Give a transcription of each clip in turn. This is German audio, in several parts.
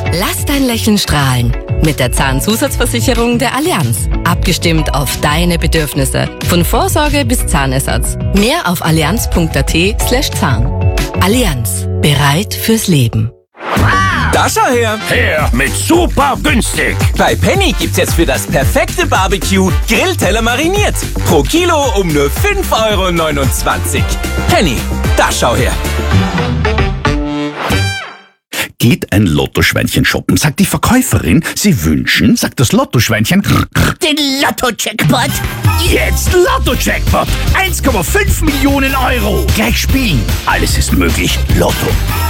Lass dein Lächeln strahlen. Mit der Zahnzusatzversicherung der Allianz. Abgestimmt auf deine Bedürfnisse. Von Vorsorge bis Zahnersatz. Mehr auf allianz.at/Zahn. Allianz. Bereit fürs Leben. Da schau her! Her mit super günstig! Bei Penny gibt's jetzt für das perfekte Barbecue Grillteller mariniert. Pro Kilo um nur 5,29 €. Penny, da schau her! Geht ein Lottoschweinchen shoppen, sagt die Verkäuferin, Sie wünschen, sagt das Lottoschweinchen, den Lotto-Jackpot. jetzt Lotto-Jackpot, 1,5 Millionen €. Gleich spielen, alles ist möglich, Lotto.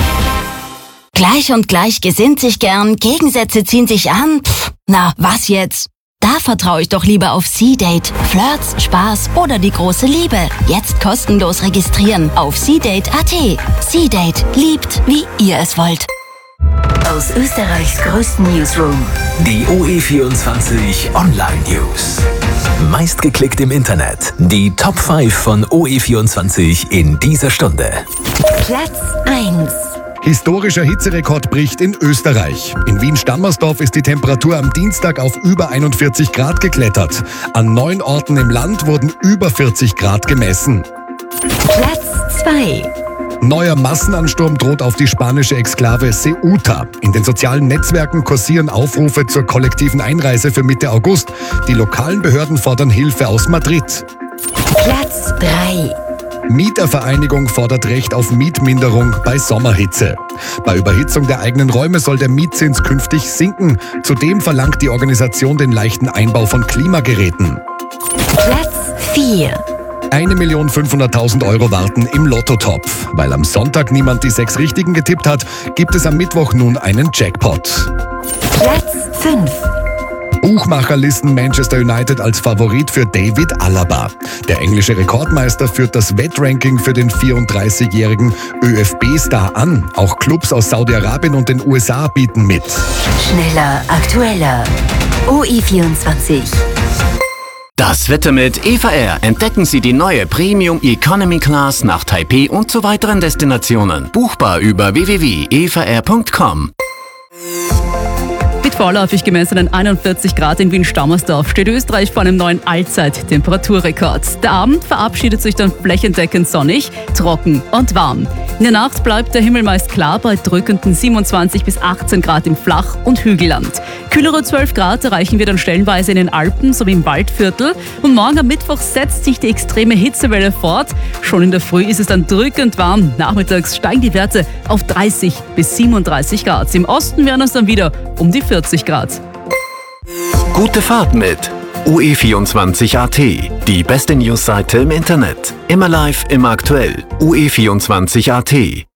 Gleich und gleich gesinnt sich gern, Gegensätze ziehen sich an. Na, was jetzt? Da vertraue ich doch lieber auf C-Date. Flirts, Spaß oder die große Liebe. Jetzt kostenlos registrieren auf C-Date.at. C-Date. Liebt, wie ihr es wollt. Aus Österreichs größten Newsroom. Die OE24 Online News. Meistgeklickt im Internet. Die Top 5 von OE24 in dieser Stunde. Platz 1. Historischer Hitzerekord bricht in Österreich. In Wien-Stammersdorf ist die Temperatur am Dienstag auf über 41 Grad geklettert. An 9 Orten im Land wurden über 40 Grad gemessen. Platz 2. Neuer Massenansturm droht auf die spanische Exklave Ceuta. In den sozialen Netzwerken kursieren Aufrufe zur kollektiven Einreise für Mitte August. Die lokalen Behörden fordern Hilfe aus Madrid. Platz 3. Mietervereinigung fordert Recht auf Mietminderung bei Sommerhitze. Bei Überhitzung der eigenen Räume soll der Mietzins künftig sinken. Zudem verlangt die Organisation den leichten Einbau von Klimageräten. Platz 4. 1.500.000 € warten im Lottotopf. Weil am Sonntag niemand die 6 Richtigen getippt hat, gibt es am Mittwoch nun einen Jackpot. Platz 5. Buchmacher listen Manchester United als Favorit für David Alaba. Der englische Rekordmeister führt das Wettranking für den 34-jährigen ÖFB-Star an. Auch Clubs aus Saudi-Arabien und den USA bieten mit. Schneller, aktueller. OE24. Das Wetter mit Eva Air. Entdecken Sie die neue Premium Economy Class nach Taipei und zu weiteren Destinationen. Buchbar über www.evaair.com. Mit vorläufig gemessenen 41 Grad in Wien-Stammersdorf steht Österreich vor einem neuen Allzeit-Temperaturrekord. Der Abend verabschiedet sich dann flächendeckend sonnig, trocken und warm. In der Nacht bleibt der Himmel meist klar bei drückenden 27 bis 18 Grad im Flach- und Hügelland. Kühlere 12 Grad erreichen wir dann stellenweise in den Alpen sowie im Waldviertel. Und morgen am Mittwoch setzt sich die extreme Hitzewelle fort. Schon in der Früh ist es dann drückend warm. Nachmittags steigen die Werte auf 30 bis 37 Grad. Im Osten werden es dann wieder um die 40 Grad. Gute Fahrt mit OE24.at. Die beste Newsseite im Internet. Immer live, immer aktuell. OE24.at.